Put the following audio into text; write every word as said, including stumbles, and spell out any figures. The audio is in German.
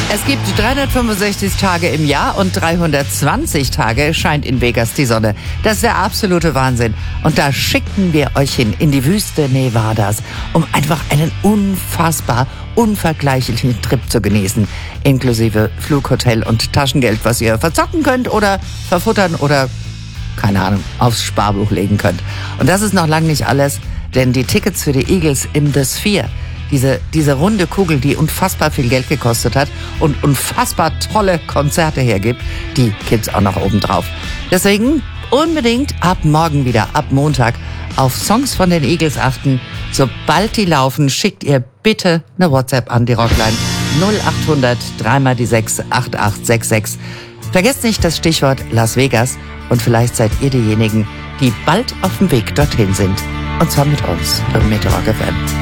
Es gibt dreihundertfünfundsechzig Tage im Jahr und dreihundertzwanzig Tage scheint in Vegas die Sonne. Das ist der absolute Wahnsinn. Und da schicken wir euch hin in die Wüste Nevadas, um einfach einen unfassbar unvergleichlichen Trip zu genießen. Inklusive Flug, Hotel und Taschengeld, was ihr verzocken könnt oder verfuttern oder, keine Ahnung, aufs Sparbuch legen könnt. Und das ist noch lange nicht alles, denn die Tickets für die Eagles im The Sphere, Diese, diese runde Kugel, die unfassbar viel Geld gekostet hat und unfassbar tolle Konzerte hergibt, die gibt's auch noch oben drauf. Deswegen unbedingt ab morgen wieder, ab Montag, auf Songs von den Eagles achten. Sobald die laufen, schickt ihr bitte eine WhatsApp an die Rockline null acht hundert drei mal die sechs acht acht sechs sechs. Vergesst nicht das Stichwort Las Vegas und vielleicht seid ihr diejenigen, die bald auf dem Weg dorthin sind. Und zwar mit uns, mit Rock F M.